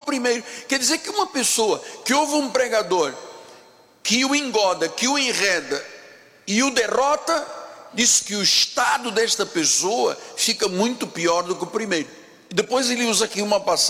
primeiro. Quer dizer que uma pessoa que ouve um pregador que o engoda, que o enreda e o derrota, diz que o estado desta pessoa fica muito pior do que o primeiro. Depois ele usa aqui uma passagem